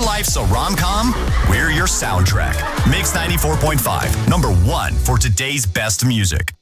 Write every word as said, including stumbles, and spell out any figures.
life's a rom-com, we're your soundtrack. Mix ninety-four point five, number one for today's best music.